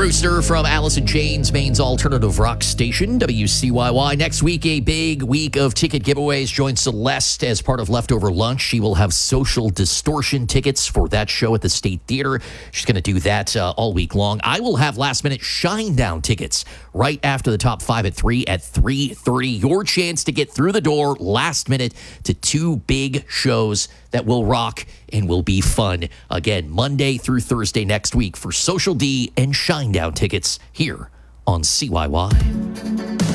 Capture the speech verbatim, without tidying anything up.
Brewster from Alice in Chains, Maine's alternative rock station, W C Y Y. Next week, a big week of ticket giveaways. Join Celeste as part of Leftover Lunch. She will have Social Distortion tickets for that show at the State Theater. She's going to do that uh, all week long. I will have last-minute Shinedown tickets right after the top five at three at three thirty. Your chance to get through the door last minute to two big shows that will rock and will be fun. Again, Monday through Thursday next week for Social D and Shinedown tickets here on C Y Y.